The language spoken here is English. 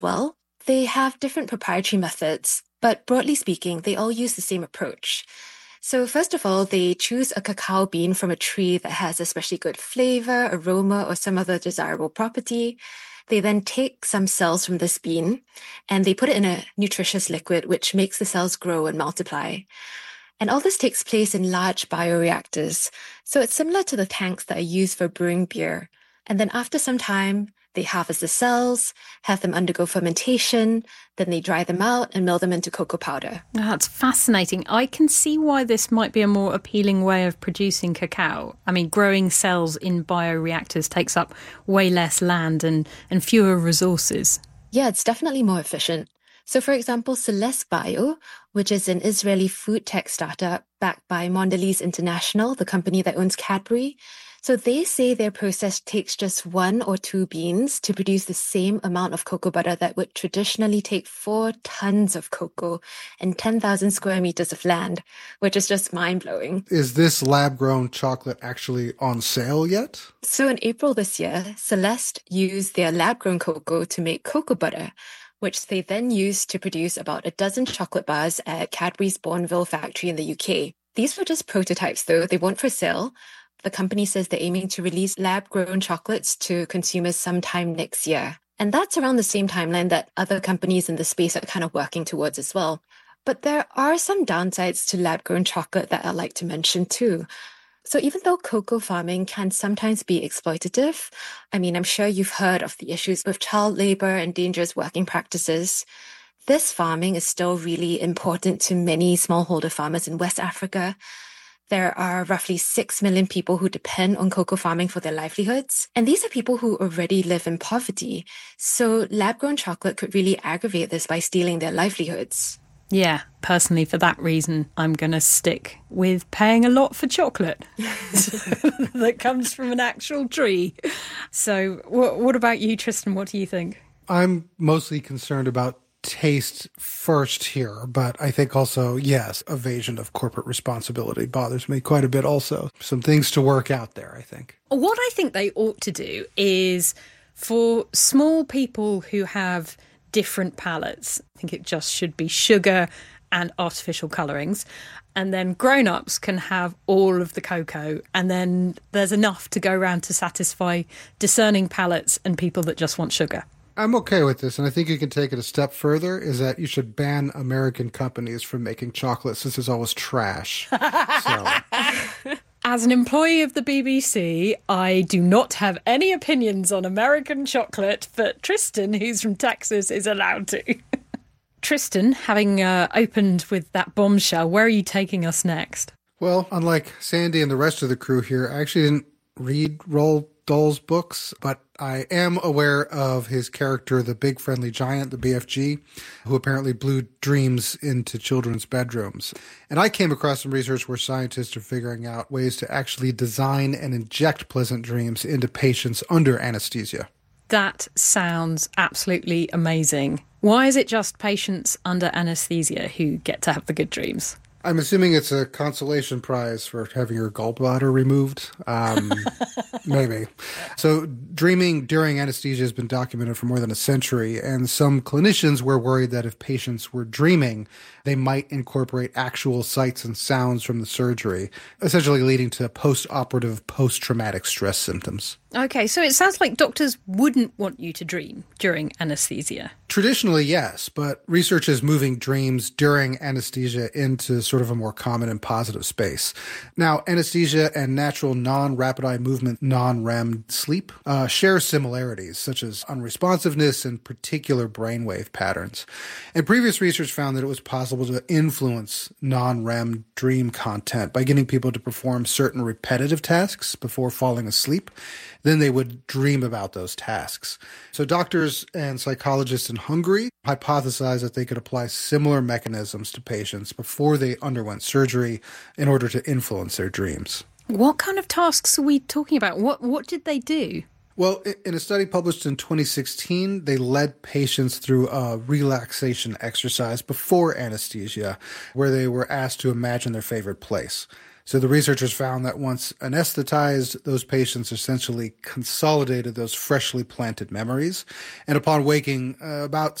Well, they have different proprietary methods, but broadly speaking, they all use the same approach. So first of all, they choose a cacao bean from a tree that has especially good flavor, aroma, or some other desirable property. They then take some cells from this bean and they put it in a nutritious liquid, which makes the cells grow and multiply. And all this takes place in large bioreactors. So it's similar to the tanks that are used for brewing beer. And then after some time, they harvest the cells, have them undergo fermentation, then they dry them out and mill them into cocoa powder. That's fascinating. I can see why this might be a more appealing way of producing cacao. I mean, growing cells in bioreactors takes up way less land and fewer resources. Yeah, it's definitely more efficient. So for example, Celeste Bio, which is an Israeli food tech startup backed by Mondelez International, the company that owns Cadbury, so they say their process takes just 1 or 2 beans to produce the same amount of cocoa butter that would traditionally take 4 tons of cocoa and 10,000 square meters of land, which is just mind-blowing. Is this lab-grown chocolate actually on sale yet? So in April this year, Celeste used their lab-grown cocoa to make cocoa butter, which they then used to produce about a dozen chocolate bars at Cadbury's Bournville factory in the UK. These were just prototypes though, they weren't for sale. The company says they're aiming to release lab-grown chocolates to consumers sometime next year. And that's around the same timeline that other companies in the space are kind of working towards as well. But there are some downsides to lab-grown chocolate that I'd like to mention too. So even though cocoa farming can sometimes be exploitative, I mean, I'm sure you've heard of the issues with child labor and dangerous working practices. This farming is still really important to many smallholder farmers in West Africa. There are roughly 6 million people who depend on cocoa farming for their livelihoods. And these are people who already live in poverty. So lab-grown chocolate could really aggravate this by stealing their livelihoods. Yeah, personally, for that reason, I'm going to stick with paying a lot for chocolate that comes from an actual tree. So what about you, Tristan? What do you think? I'm mostly concerned about taste first here, but I think also, yes, evasion of corporate responsibility bothers me quite a bit also. Some things to work out there, I think. What I think they ought to do is for small people who have different palates, I think it just should be sugar and artificial colourings. And then grown-ups can have all of the cocoa, and then there's enough to go around to satisfy discerning palates and people that just want sugar. I'm okay with this, and I think you can take it a step further, is that you should ban American companies from making chocolate since it's always trash. As an employee of the BBC, I do not have any opinions on American chocolate, but Tristan, who's from Texas, is allowed to. Tristan, having opened with that bombshell, where are you taking us next? Well, unlike Sandy and the rest of the crew here, I actually didn't read Roald Dahl's books, but I am aware of his character, the Big Friendly Giant, the BFG, who apparently blew dreams into children's bedrooms. And I came across some research where scientists are figuring out ways to actually design and inject pleasant dreams into patients under anesthesia. That sounds absolutely amazing. Why is it just patients under anesthesia who get to have the good dreams? I'm assuming it's a consolation prize for having your gallbladder removed. Maybe. So dreaming during anesthesia has been documented for more than a century, and some clinicians were worried that if patients were dreaming, they might incorporate actual sights and sounds from the surgery, essentially leading to post-operative post-traumatic stress symptoms. Okay, so it sounds like doctors wouldn't want you to dream during anesthesia. Traditionally, yes, but research is moving dreams during anesthesia into sort of a more common and positive space. Now, anesthesia and natural non-rapid eye movement, non-REM sleep share similarities, such as unresponsiveness and particular brainwave patterns. And previous research found that it was possible to influence non-REM dream content by getting people to perform certain repetitive tasks before falling asleep. Then they would dream about those tasks. So doctors and psychologists in Hungary hypothesized that they could apply similar mechanisms to patients before they underwent surgery in order to influence their dreams. What kind of tasks are we talking about? What did they do? Well, in a study published in 2016, they led patients through a relaxation exercise before anesthesia, where they were asked to imagine their favorite place. So the researchers found that once anesthetized, those patients essentially consolidated those freshly planted memories. And upon waking, about